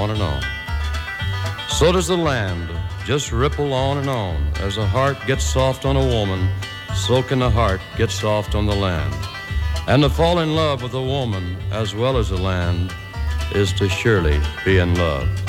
on and on. So does the land just ripple on and on. As a heart gets soft on a woman, so can the heart get soft on the land. And to fall in love with a woman as well as the land is to surely be in love.